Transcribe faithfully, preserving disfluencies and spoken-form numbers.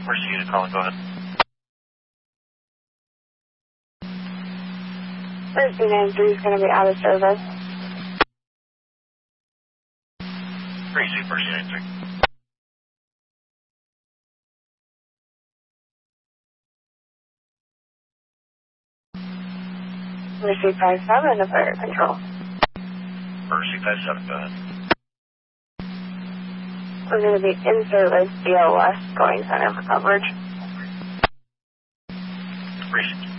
Where's the unit calling? Go ahead. thirteen ninety-three is going to be out of service. Three two, thirteen ninety-three. Receive five seven to fire control. Mercy five seven, go ahead. We're going to be in service, B L West, going center for coverage. Receive.